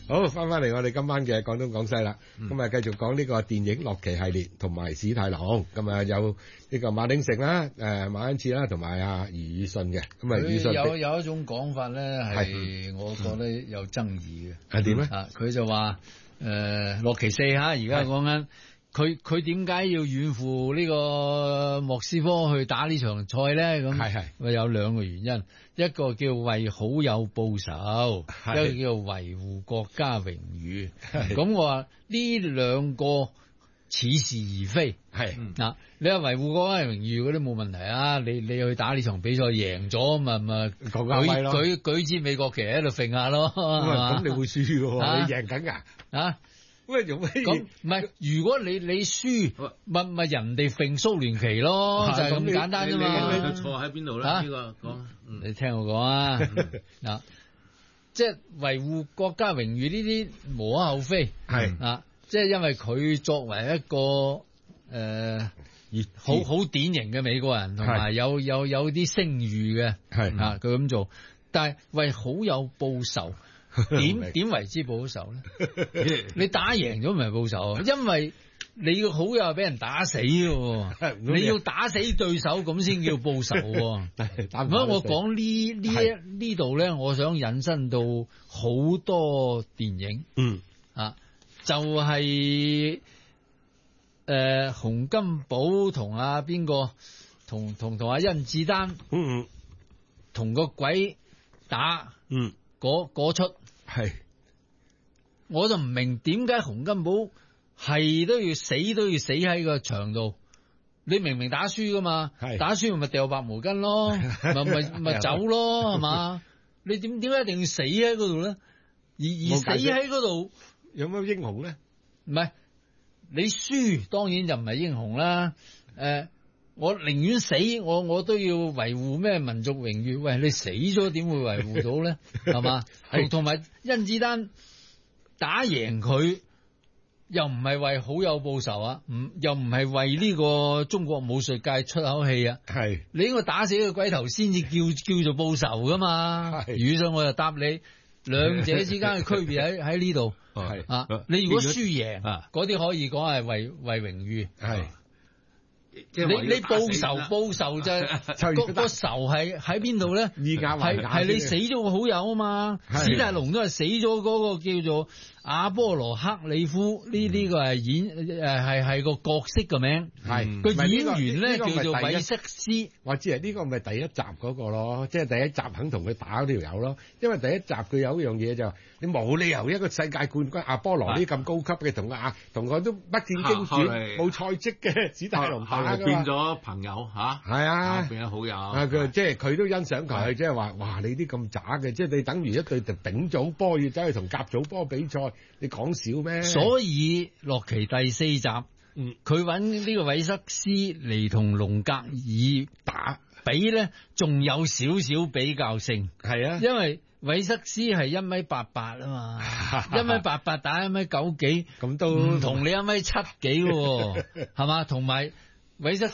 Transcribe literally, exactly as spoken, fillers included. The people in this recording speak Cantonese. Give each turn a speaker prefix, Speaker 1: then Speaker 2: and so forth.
Speaker 1: 好，翻翻嚟我哋今晚嘅廣東廣西啦，咁啊繼續講呢個電影洛奇系列同埋史泰龍，咁啊有呢個馬鼎盛啦、誒馬恩賜啦，同埋阿余宇信嘅，咁啊余信
Speaker 2: 有有一種講法咧係我覺得有爭議嘅，
Speaker 1: 係點咧？
Speaker 2: 啊，佢就話誒洛奇四嚇，而家講緊。佢佢點解要遠赴呢個莫斯科去打呢場賽咧？咁
Speaker 1: 係係，
Speaker 2: 有兩個原因，一個叫為好友報仇，一個叫維護國家榮譽。咁我話呢兩個似是而非。係嗱，你話維護國家榮譽嗰啲冇問題啊！你你去打呢場比賽贏咗，咪咪舉舉舉支美國旗喺度揈下咯。
Speaker 1: 咁你會輸嘅喎，你贏緊㗎
Speaker 2: 啊！
Speaker 1: 喂，做咩？
Speaker 2: 咁唔係，如果你你輸，咪咪人哋揈蘇聯旗咯，就係咁簡單啫嘛。
Speaker 3: 你個錯喺邊度咧？呢個講，
Speaker 2: 你聽我講啊，嗱，即係維護國家榮譽呢啲無可厚非，係啊，即係因為佢作為一個誒好好典型嘅美國人，同埋有有有啲聲譽嘅，係啊，佢咁做，但係為好友報仇。點點為之報仇咧？你打贏咗唔係報仇，因為你個好友係俾人打死嘅，你要打死對手咁先叫報仇。咁我講呢呢呢度咧，我想引申到好多電影，嗯啊，就係誒洪金寶同阿邊個，同同同阿甄子丹，嗯嗯，同個鬼打，嗯。嗰嗰出係，我就唔明點解洪金寶係都要死都要死喺個場度。你明明打輸噶嘛，打輸咪掉白毛巾咯，咪咪咪走咯，係嘛？你點點解一定要死喺嗰度咧？而而死喺嗰度
Speaker 1: 有乜英雄咧？
Speaker 2: 唔係你輸，當然就唔係英雄啦。誒、呃。我寧願死，我我都要維護咩民族榮譽。喂，你死咗點會維護到咧？係嘛？係同埋甄子丹打贏佢，又唔係為好友報仇啊？唔又唔係為呢個中國武術界出口氣啊？係你應該打死個鬼頭先至叫叫做報仇噶嘛？遇上我就答你，兩者之間嘅區別喺喺呢度。係啊，你如果輸贏嗰啲可以講係為為榮譽。係。你你報仇報仇就個個仇係喺邊度咧？係係你死咗個好友啊嘛！史泰龍都係死咗嗰個叫做阿波羅克里夫，呢呢個係演誒係係個角色嘅名，係個演員咧叫做韋瑟斯。
Speaker 1: 我知啊，呢個咪第一集嗰個咯，即係第一集肯同佢打嗰條友咯。因為第一集佢有一樣嘢就你冇理由一個世界冠軍阿波羅呢咁高級嘅同阿同佢都不見經傳冇賽績嘅史泰龍打。
Speaker 3: 變咗朋友吓，係啊，變咗好友。
Speaker 1: 啊，佢即係佢都欣賞佢，即係話，哇！你啲咁渣嘅，即係你等於一隊丙組波要走去同甲組波比賽，你講笑咩？
Speaker 2: 所以洛奇第四集，嗯，佢揾呢個韋瑟斯嚟同龍格爾打比咧，仲有少少比較性，係啊，因為韋瑟斯係一米八八啊嘛，一米八八打一米九幾，咁都唔同你一米七幾喎，係嘛？同埋。韋瑟